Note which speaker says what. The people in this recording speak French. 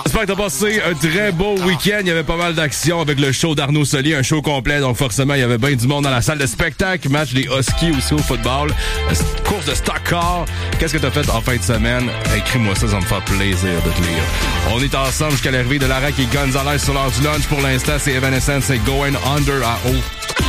Speaker 1: J'espère que t'as passé un très beau week-end. Il y avait pas mal d'action avec le show d'Arnaud Soli, un show complet. Donc forcément, il y avait bien du monde dans la salle de spectacle. Match des Huskies aussi au football. Course de stock car. Qu'est-ce que t'as fait en fin de semaine? Écris-moi ça me fait plaisir de te lire. On est ensemble jusqu'à l'arrivée de Lara et Gonzalez sur l'heure du lunch. Pour l'instant, c'est Evanescence et Going Under à haut.